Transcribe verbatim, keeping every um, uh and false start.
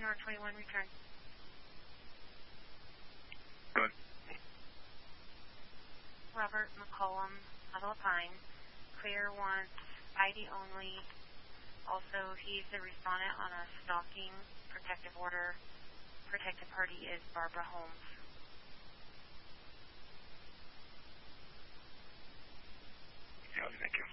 North twenty-one, return. Good. Robert McCollum, Alpine. Clear wants I D only. Also, he's the respondent on a stalking protective order. Protected party is Barbara Holmes. Yeah, thank you.